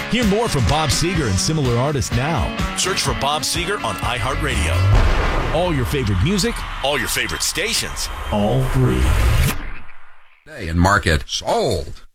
Hear more from Bob Seger and similar artists now. Search for Bob Seger on iHeartRadio. All your favorite music, all your favorite stations, all free. And market sold.